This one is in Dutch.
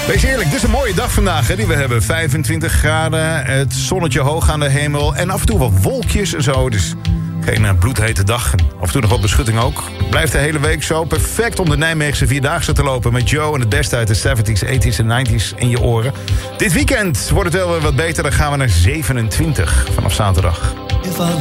Wees eerlijk, dit is een mooie dag vandaag hè, die we hebben. 25 graden, het zonnetje hoog aan de hemel en af en toe wat wolkjes en zo. Dus geen bloedhete dag. Af en toe nog wat beschutting ook. Blijft de hele week zo. Perfect om de Nijmeegse Vierdaagse te lopen met Joe en het beste uit de 70s, 80s en 90s in je oren. Dit weekend wordt het wel weer wat beter. Dan gaan we naar 27 vanaf zaterdag. If I